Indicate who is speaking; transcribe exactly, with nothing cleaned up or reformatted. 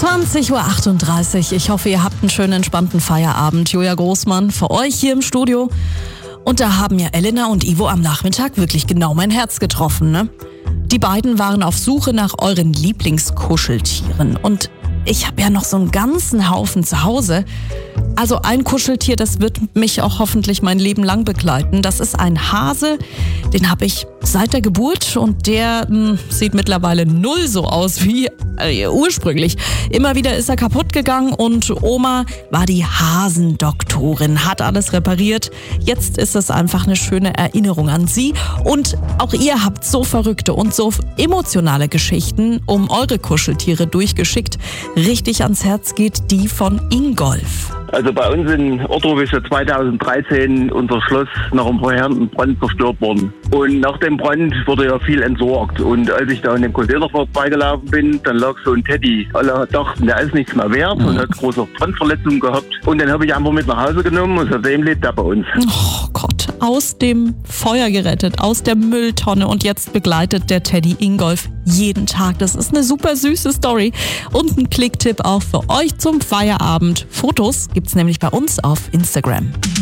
Speaker 1: zwanzig Uhr achtunddreißig. Ich hoffe, ihr habt einen schönen, entspannten Feierabend. Julia Großmann für euch hier im Studio. Und da haben ja Elena und Ivo am Nachmittag wirklich genau mein Herz getroffen, ne? Die beiden waren auf Suche nach euren Lieblingskuscheltieren. Und ich habe ja noch so einen ganzen Haufen zu Hause. Also ein Kuscheltier, das wird mich auch hoffentlich mein Leben lang begleiten. Das ist ein Hase, den habe ich seit der Geburt und der mh, sieht mittlerweile null so aus wie äh, ursprünglich. Immer wieder ist er kaputt gegangen und Oma war die Hasendoktorin, hat alles repariert. Jetzt ist es einfach eine schöne Erinnerung an sie. Und auch ihr habt so verrückte und so emotionale Geschichten um eure Kuscheltiere durchgeschickt. Richtig ans Herz geht die von Ingolf.
Speaker 2: Also bei uns in Ortruf ist ja zweitausenddreizehn unser Schloss nach einem verheerenden Brand zerstört worden. Und nach dem Brand wurde ja viel entsorgt. Und als ich da in den Container vorbeigelaufen bin, dann lag so ein Teddy. Alle dachten, der ist nichts mehr wert und hat große Brandverletzungen gehabt. Und den habe ich einfach mit nach Hause genommen und seitdem lebt er bei uns.
Speaker 1: Oh Gott, aus dem Feuer gerettet, aus der Mülltonne und jetzt begleitet der Teddy Ingolf jeden Tag. Das ist eine super süße Story. Und ein Klicktipp auch für euch zum Feierabend. Fotos gibt's nämlich bei uns auf Instagram.